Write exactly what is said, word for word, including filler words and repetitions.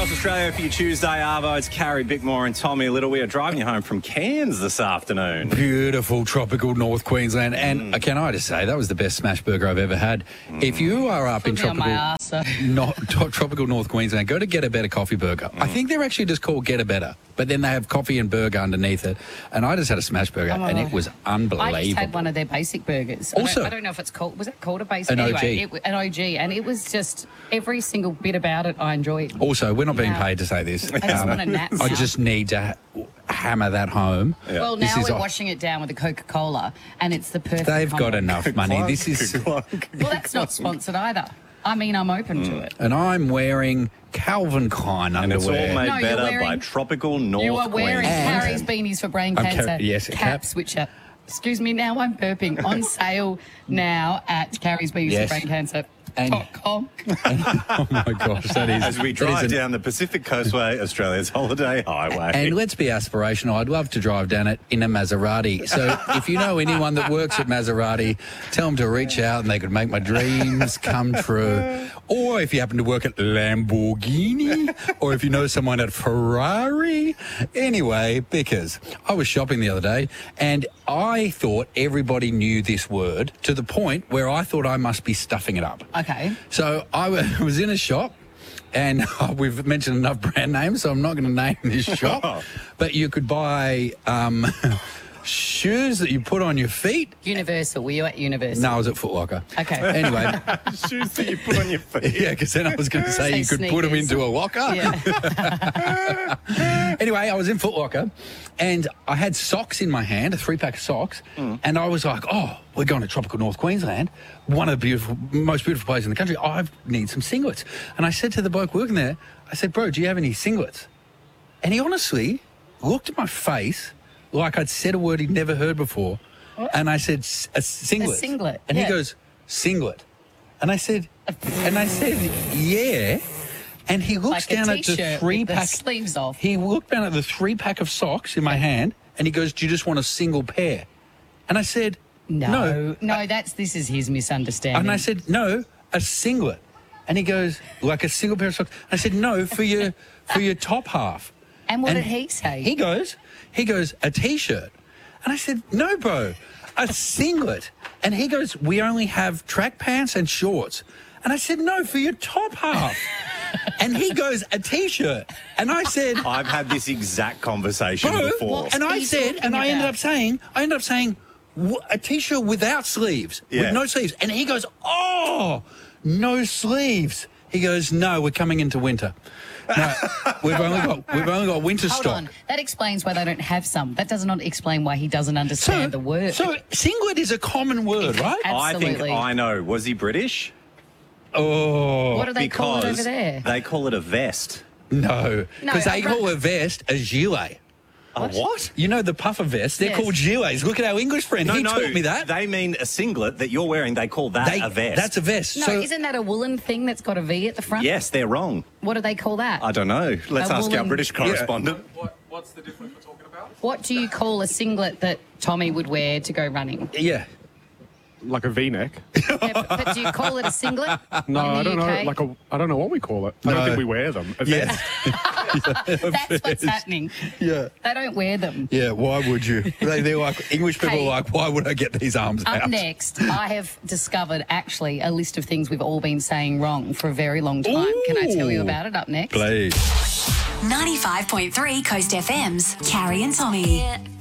across Australia for your Tuesday, Arvo. It's Carrie Bickmore and Tommy Little. We are driving you home from Cairns this afternoon. Beautiful tropical North Queensland. And mm. can I just say, that was the best smash burger I've ever had. Mm. If you are up Put in tropical, ass, so. not, tropical North Queensland, go to Get a Better Coffee Burger. Mm. I think they're actually just called Get a Better, but then they have coffee and burger underneath it. And I just had a smash burger, oh and God. It was unbelievable. I just had one of their basic burgers. Also, I don't, I don't know if it's called, was it called a basic? An anyway, O G. It, an O G. And it was just, every single bit about it I enjoyed. Also, we're not being yeah. paid to say this. I just um, want a nap now. I just need to ha- hammer that home. Yeah. Well, now we're washing it down with a Coca-Cola, and it's the perfect They've combo. got enough money. This is Well, that's not sponsored either. I mean, I'm open mm. to it. And I'm wearing Calvin Klein and underwear. And it's all made no, better wearing, by tropical North You are wearing Queensland. Carrie's beanies for brain I'm cancer. Car- yes, caps, cap. which are, excuse me, now I'm burping, on sale now at Carrie's beanies yes. for brain cancer. And, Com. and, oh my gosh, that is. As we drive down the Pacific Coastway, Australia's holiday highway. And let's be aspirational. I'd love to drive down it in a Maserati. So if you know anyone that works at Maserati, tell them to reach out and they could make my dreams come true. Or if you happen to work at Lamborghini, or if you know someone at Ferrari. Anyway, because I was shopping the other day and I thought everybody knew this word to the point where I thought I must be stuffing it up. Okay. So I was in a shop, and we've mentioned enough brand names, so I'm not going to name this shop. But you could buy um, shoes that you put on your feet. Universal. Were you at Universal? No, I was at Foot Locker. Okay. Anyway. Shoes that you put on your feet. Yeah, because then I was going to say, say you could sneakers. put them into a locker. Yeah. Anyway, I was in Foot Locker, and I had socks in my hand, a three-pack of socks, mm. and I was like, oh, we're going to tropical North Queensland, one of the beautiful, most beautiful places in the country. I need some singlets. And I said to the bloke working there, I said, bro, do you have any singlets? And he honestly looked at my face like I'd said a word he'd never heard before. What? And I said, a singlet. A singlet. And yeah. he goes, singlet. And I said, and I said, yeah. And he looks like down at the three with pack. The sleeves off. He looked down at the three pack of socks in my hand, and he goes, "Do you just want a single pair?" And I said, "No, no, no. I, That's this is his misunderstanding." And I said, "No, a singlet." And he goes, "Like a single pair of socks?" I said, "No, for your for your top half." And what and did he say? He goes, he goes, "A t-shirt." And I said, "No, bro, a singlet." And he goes, "We only have track pants and shorts." And I said, "No, for your top half." And he goes, "A t-shirt." And I said, I've had this exact conversation bro, before. And I said, and I ended up saying, I ended up saying, a t-shirt without sleeves, yeah. with no sleeves. And he goes, "Oh, no sleeves." He goes, "No, we're coming into winter. No, we've only got we've only got winter Hold stock." on. That explains why they don't have some. That does not explain why he doesn't understand so, the word. So singlet is a common word, right? Absolutely. I think I know. Was he British? Oh, what do they call it over Because there? they call it a vest. No, because No, they I- call a vest a gilet. A what? You know the puffer vests? They're Yes. called gilets. Look at our English friend. No, he no, taught me that. They mean a singlet that you're wearing. They call that They- a vest. That's a vest. No, so, isn't that a woolen thing that's got a V at the front? Yes, they're wrong. What do they call that? I don't know. Let's A ask our woolen- British correspondent. What, what's the difference we're talking about? What do you call a singlet that Tommy would wear to go running? yeah. Like a V-neck? Yeah, but, but do you call it a singlet? No, in the I don't U K? know. Like a, I don't know what we call it. I No. don't think we wear them. A Yes. That's what's happening. Yeah. They don't wear them. Yeah, why would you? They, they're like, English people Hey. are like, why would I get these arms Up out? next, I have discovered actually a list of things we've all been saying wrong for a very long time. Can I tell you about it up next? Please. ninety-five point three Coast F M's Carrie and Tommy.